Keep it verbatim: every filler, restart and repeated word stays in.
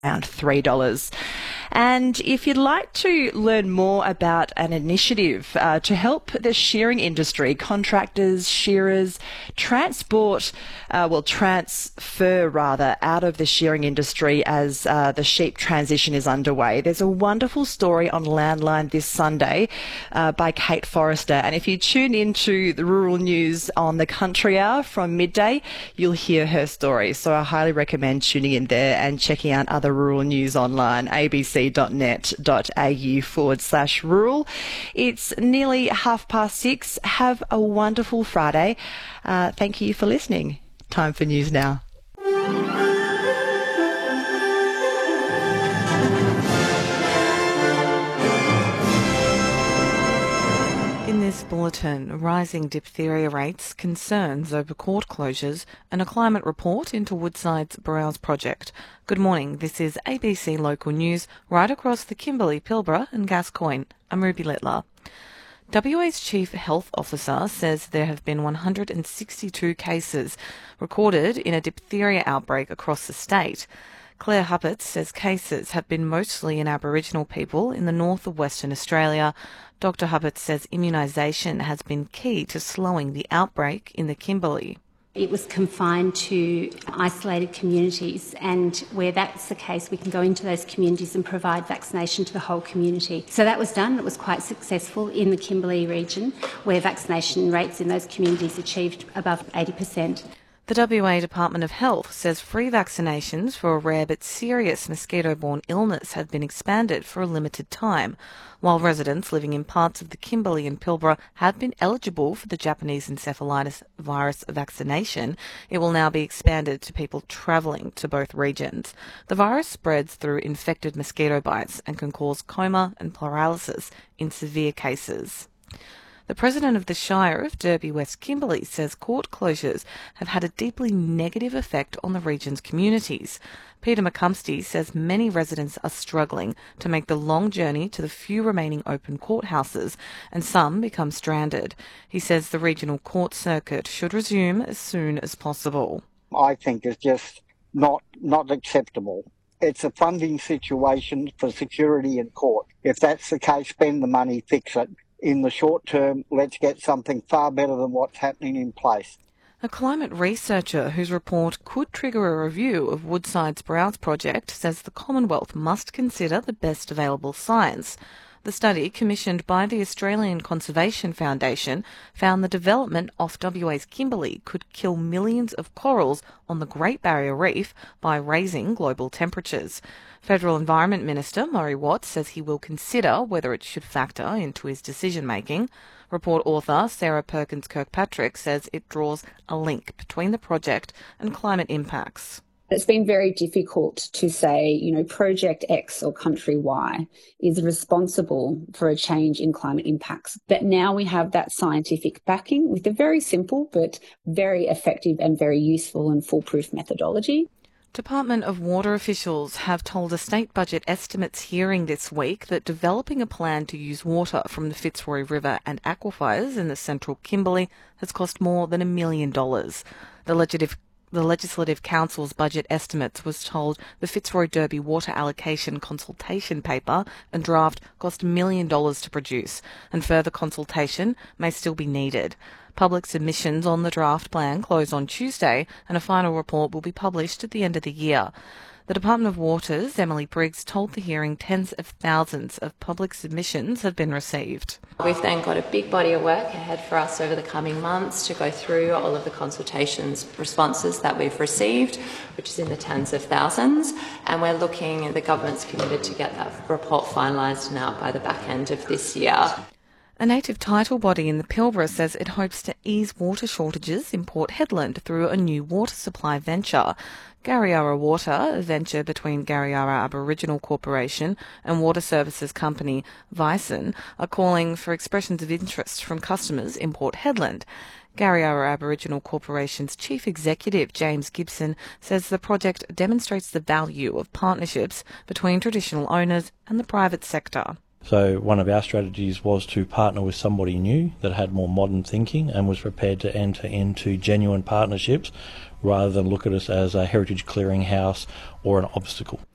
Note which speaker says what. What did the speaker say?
Speaker 1: around three dollars. And if you'd like to learn more about an initiative uh, to help the shearing industry, contractors, shearers, transport, uh, well, transfer rather, out of the shearing industry as uh, the sheep transition is underway, there's a wonderful story on Landline this Sunday uh, by Kate Forrester. And if you tune into the rural news on the Country Hour from midday, you'll hear her story. So I highly recommend tuning in there and checking out other rural news online, abc.net.au forward slash rural. It's nearly half past six. Have a wonderful Friday. Uh, thank you for listening. Time for news now. In this bulletin, rising diphtheria rates, concerns over court closures, and a climate report into Woodside's Browse project. Good morning, this is A B C Local News, right across the Kimberley, Pilbara and Gascoyne. I'm Ruby Littler. W A's Chief Health Officer says there have been one hundred sixty-two cases recorded in a diphtheria outbreak across the state. Claire Huppert says cases have been mostly in Aboriginal people in the north of Western Australia. Doctor Huppert says immunisation has been key to slowing the outbreak in the Kimberley.
Speaker 2: It was confined to isolated communities, and where that's the case, we can go into those communities and provide vaccination to the whole community. So that was done. It was quite successful in the Kimberley region, where vaccination rates in those communities achieved above eighty percent.
Speaker 1: The W A Department of Health says free vaccinations for a rare but serious mosquito-borne illness have been expanded for a limited time. While residents living in parts of the Kimberley and Pilbara have been eligible for the Japanese encephalitis virus vaccination, it will now be expanded to people travelling to both regions. The virus spreads through infected mosquito bites and can cause coma and paralysis in severe cases. The President of the Shire of Derby West Kimberley says court closures have had a deeply negative effect on the region's communities. Peter McCumsty says many residents are struggling to make the long journey to the few remaining open courthouses, and some become stranded. He says the regional court circuit should resume as soon as possible.
Speaker 3: I think it's just not, not acceptable. It's a funding situation for security in court. If that's the case, spend the money, fix it. In the short term, let's get something far better than what's happening in place.
Speaker 1: A climate researcher whose report could trigger a review of Woodside's Browse project says the Commonwealth must consider the best available science. The study, commissioned by the Australian Conservation Foundation, found the development off W A's Kimberley could kill millions of corals on the Great Barrier Reef by raising global temperatures. Federal Environment Minister Murray Watt says he will consider whether it should factor into his decision-making. Report author Sarah Perkins Kirkpatrick says it draws a link between the project and climate impacts.
Speaker 4: It's been very difficult to say, you know, Project X or Country Y is responsible for a change in climate impacts. But now we have that scientific backing with a very simple but very effective and very useful and foolproof methodology.
Speaker 1: Department of Water officials have told a state budget estimates hearing this week that developing a plan to use water from the Fitzroy River and aquifers in the central Kimberley has cost more than a million dollars. The legislative The Legislative Council's budget estimates was told the Fitzroy Derby water allocation consultation paper and draft cost a million dollars to produce, and further consultation may still be needed. Public submissions on the draft plan close on Tuesday, and a final report will be published at the end of the year. The Department of Water's Emily Briggs told the hearing tens of thousands of public submissions have been received.
Speaker 5: We've then got a big body of work ahead for us over the coming months to go through all of the consultations responses that we've received, which is in the tens of thousands, and we're looking, the government's committed to get that report finalised and out by the back end of this year.
Speaker 1: A native title body in the Pilbara says it hopes to ease water shortages in Port Hedland through a new water supply venture. Garryara Water, a venture between Garryara Aboriginal Corporation and water services company Vyson, are calling for expressions of interest from customers in Port Hedland. Garryara Aboriginal Corporation's Chief Executive, James Gibson, says the project demonstrates the value of partnerships between traditional owners and the private sector.
Speaker 6: So one of our strategies was to partner with somebody new that had more modern thinking and was prepared to enter into genuine partnerships rather than look at us as a heritage clearinghouse or an obstacle.